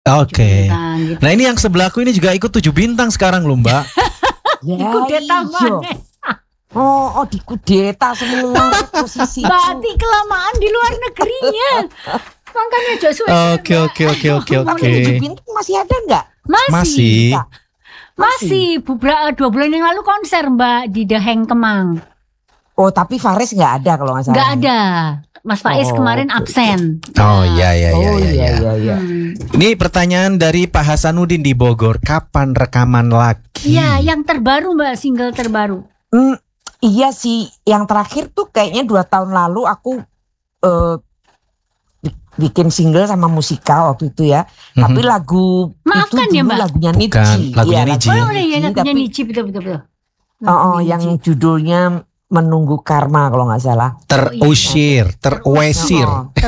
Oke. Bintang, gitu. Nah ini yang sebelahku ini juga ikut 7 bintang sekarang loh Mbak. Ya, Kudeta iya. mana? Oh, dikudeta semua posisi. Mbak Ati kelamaan di luar negerinya. Makanya Joshua. Oke. Tapi 7 bintang masih ada nggak? Masih. Masih 2 bulan yang lalu konser Mbak di The Hang Kemang. Oh, tapi Faris nggak ada kalau nggak salah. Nggak ada. Mas Faiz kemarin absen. Oh iya. Iya. Ini pertanyaan dari Pak Hasanuddin di Bogor. Kapan rekaman lagi? Iya, yang terbaru Mbak, single terbaru. Iya sih, yang terakhir tuh kayaknya 2 tahun lalu aku bikin single sama musikal waktu itu ya. Tapi lagu Maafkan itu ya, dulu Mbak. lagunya Niji. Bukan, lagunya Niji. Oh iya, lagunya tapi Niji betul. yang judulnya Menunggu Karma kalau nggak salah. Terusir. Terusir.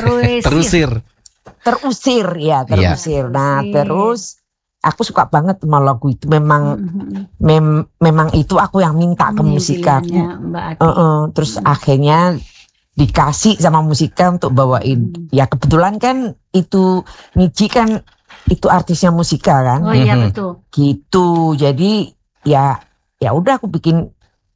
Terusir. Nah, terus aku suka banget sama lagu itu. Memang itu aku yang minta ke Musika. Terus akhirnya dikasih sama Musika untuk bawain. Ya kebetulan kan itu Niji kan itu artisnya Musika kan. Oh iya betul. Gitu. Jadi ya udah aku bikin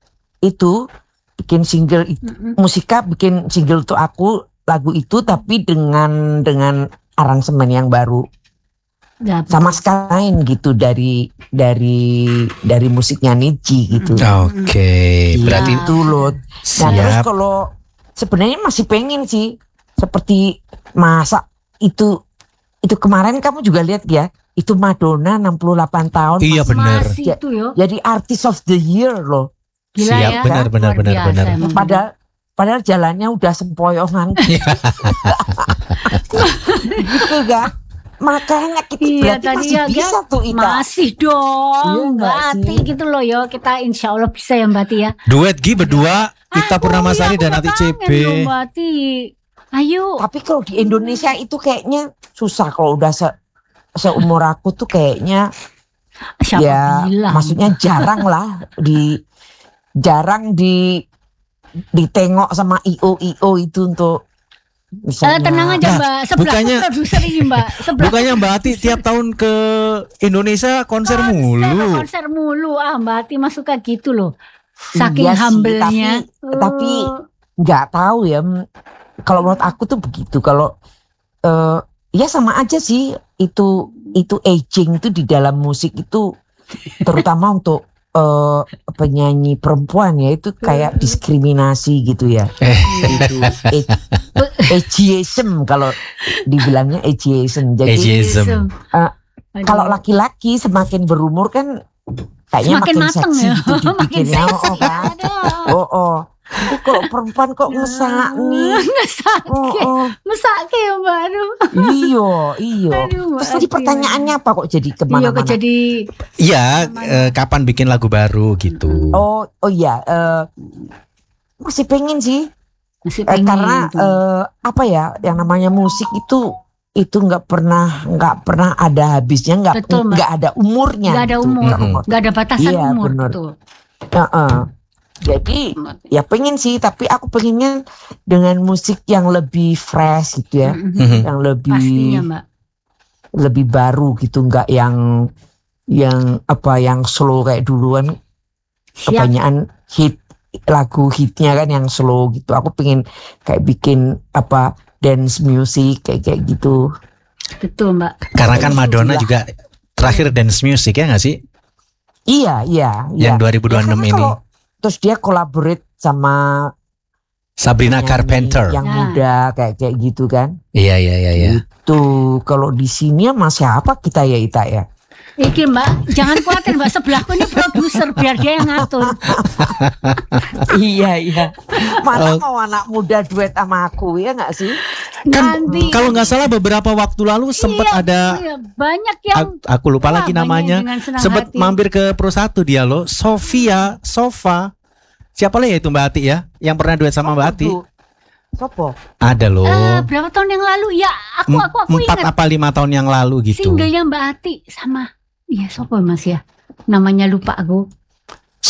single Musika bikin single untuk aku lagu itu tapi dengan aransemen yang baru. Ya, sama sekali lain gitu dari musiknya Niji gitu. Oke, berarti itu loh. Nah, terus kalau sebenarnya masih pengen sih seperti masa itu kemarin kamu juga lihat ya, itu Madonna 68 tahun. Iya benar. Jadi artist of the year loh. Gila siap, ya. benar. Padahal jalannya udah sempoyongan. Gitu kan. Makanya kita berarti masih bisa tuh Ita. Masih dong Mbak Ati gitu loh yo. Kita insya Allah bisa ya Mbak Ati ya. Duet berdua Ita Purnamasari dan Ati CB. Mbak Ati. Ayo. Tapi kalau di Indonesia itu kayaknya susah kalau udah seumur aku tuh kayaknya. Siapa bilang? Maksudnya jarang ditengok sama IO itu untuk misalnya. Tenang aja Mbak, sebelahnya produser ini Mbak. Bukannya Mbak Ati tiap tahun ke Indonesia konser mulu. Mbak Ati masuk kayak gitu loh. Saking humble-nya. Tapi nggak tahu ya. Kalau menurut aku tuh begitu. Kalau ya sama aja sih itu aging itu di dalam musik itu terutama untuk penyanyi perempuan ya itu kayak diskriminasi gitu ya. Gitu. Ageism kalau dibilangnya ageism. Jadi kalau laki-laki semakin berumur kan kayaknya makin seksi ya? Gitu dibikinnya. Kalau perempuan kok ngesak nih. Ngesak ya Mbak. Iya. Terus tadi pertanyaannya apa kok jadi kemana-mana? Iya, kapan bikin lagu baru gitu. Oh iya, masih pengen sih. Karena apa ya, yang namanya musik itu nggak pernah ada habisnya, nggak ada umurnya. Nggak ada umur, nggak ada batasan umur. Bener. Betul. Jadi ya pengen sih, tapi aku pengennya dengan musik yang lebih fresh gitu ya, yang lebih pastinya, Mbak. Lebih baru gitu, nggak yang slow kayak duluan. Kebanyakan lagu hitnya kan yang slow gitu. Aku pengen kayak bikin dance music kayak gitu. Betul Mbak. Karena kan Madonna juga terakhir dance music ya nggak sih? Iya. Yang 2026 ini. Terus dia collaborate sama Sabrina Carpenter yang muda kayak gitu kan. Iya. Itu kalau di sini masih apa kita ya Ita ya. Iki Mbak, jangan khawatir Mbak, sebelahku ini produser biar dia yang ngatur. Iya. Mana mau anak muda duet sama aku ya nggak sih? Kan kalau nggak salah beberapa waktu lalu sempat ada banyak yang aku lupa lagi namanya, sempat mampir ke Pro 1 dia loh, Sofa. Siapa lah ya itu Mbak Ati ya, yang pernah duet sama Mbak Ati? Sopo? Ada loh. Berapa tahun yang lalu ya? Aku 4 apa 5 tahun yang lalu gitu. Singlenya Mbak Ati sama Sopo Mas ya? Namanya lupa aku.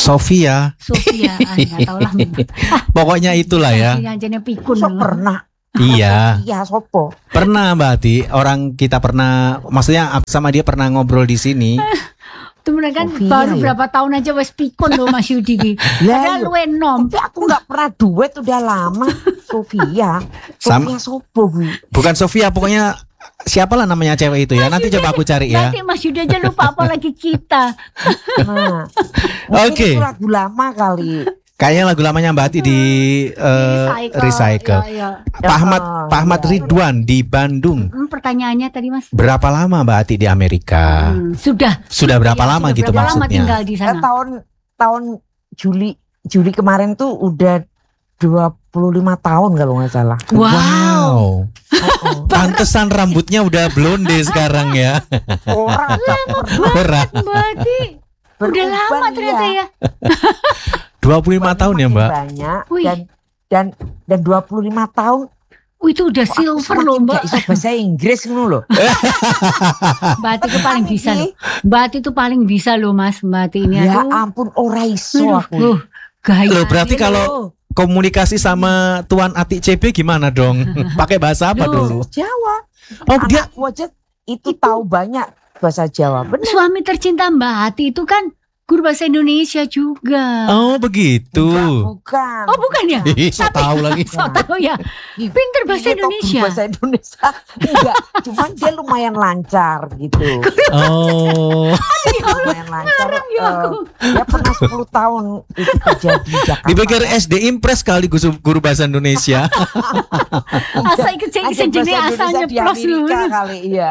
Sofia. Nggak tahu lah. Pokoknya itulah ya. Sok pernah. Iya. Iya, sopo. Pernah Mbak Ati, orang kita pernah, maksudnya aku sama dia pernah ngobrol di sini. Itu mereka kan Sofia, baru ya? berapa tahun aja wes pikun loh Mas Yudi ki. Lah, Padahal lu enom. Tapi aku nggak pernah duet udah lama. Sofia. Sam- Sofia sopo, Bu? Bukan Sofia, pokoknya siapalah namanya cewek itu ya. Nanti coba aku cari ya. Nanti Mas Yudi aja lupa apalagi kita. Nah, mungkin Oke. itu lagu lama kali. Kayaknya lagu lamanya Mbak Ati di recycle. Ya, ya. Pak Ahmad Ridwan di Bandung. Pertanyaannya tadi Mas. Berapa lama Mbak Ati di Amerika? Sudah berapa Ya, lama sudah gitu berapa lama maksudnya? tinggal di sana? Tahun Juli kemarin tuh udah 25 tahun kalau nggak salah. Wow. Pantesan rambutnya udah blonde sekarang ya. Orang Orang. Berarti udah lama ternyata ya. 25 tahun ya Mbak. Banyak Wih. dan 25 tahun. Itu udah silver loh Mbak. Bisa bahasa Inggris ngono loh. Mbak Ati itu paling bisa loh. Mbak Ati itu paling bisa loh Mas. Mbak Ati ini Ya aduh. ampun, ora iso aku. Gaya. Loh berarti kalau komunikasi sama Tuan Ati CB gimana dong? Pakai bahasa apa dulu? Jawa. Oh dia Anakku aja itu tahu banyak bahasa Jawa. Benar. Suami tercinta Mbak Ati itu kan guru bahasa Indonesia juga. Oh begitu. Bukan. Oh bukan ya? Ih, so tahu lagi. So tahu ya. Pinter bahasa Ini tuh Indonesia. Bahasa Indonesia. Enggak, cuman dia lumayan lancar gitu. Oh. Lumayan lancar. ya aku. Dia pernah 10 tahun itu kerja di Jakarta. Dipikir SD Impres kali guru bahasa Indonesia. Asa ikut Ada saya jadi bahasa asal Indonesia di nyeplos lu. Amerika kali, iya.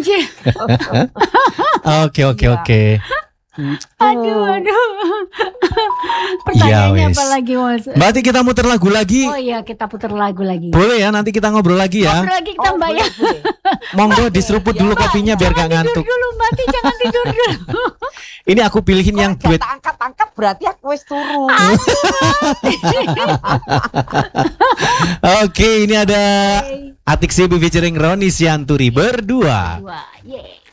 Oke. Aduh. Ya, Pertanyaannya wes. apa lagi Mas? Berarti kita muter lagu lagi. Oh iya kita putar lagu lagi. Boleh ya, nanti kita ngobrol lagi ya. Ngobrol lagi kita Mbak ya. boleh. Monggo diseruput dulu kopinya biar gak Tidur ngantuk. dulu Mbak Ati jangan tidur dulu. Ini aku pilihin yang Kalau duet. nggak angkat-angkat berarti aku wis turu. Oke, ini ada Atik Sibi featuring Roni Sianturi berdua. Wah, yeah.